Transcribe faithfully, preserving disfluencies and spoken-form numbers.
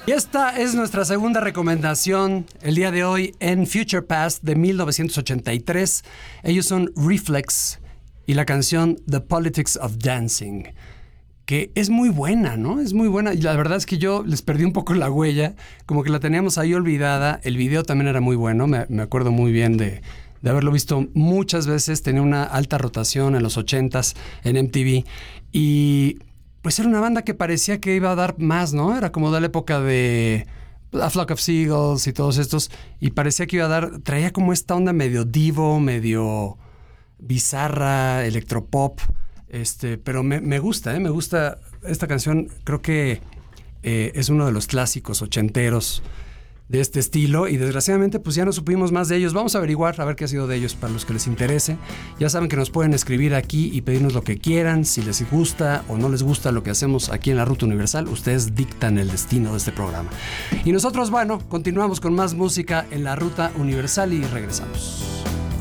Y esta es nuestra segunda recomendación el día de hoy en Future Past de mil novecientos ochenta y tres. Ellos son Reflex y la canción The Politics of Dancing, que es muy buena, ¿no? Es muy buena. Y la verdad es que yo les perdí un poco la huella, como que la teníamos ahí olvidada. El video también era muy bueno, me, me acuerdo muy bien de, de haberlo visto muchas veces. Tenía una alta rotación en los ochentas en M T V y pues era una banda que parecía que iba a dar más, ¿no? Era como de la época de A Flock of Seagulls y todos estos, y parecía que iba a dar, traía como esta onda medio divo, medio bizarra, electropop, este, pero me, me gusta, ¿eh? Me gusta esta canción. Creo que eh, es uno de los clásicos ochenteros de este estilo, y desgraciadamente pues ya no supimos más de ellos. Vamos a averiguar a ver qué ha sido de ellos para los que les interese. Ya saben que nos pueden escribir aquí y pedirnos lo que quieran. Si les gusta o no les gusta lo que hacemos aquí en la Ruta Universal, ustedes dictan el destino de este programa. Y nosotros, bueno, continuamos con más música en la Ruta Universal y regresamos.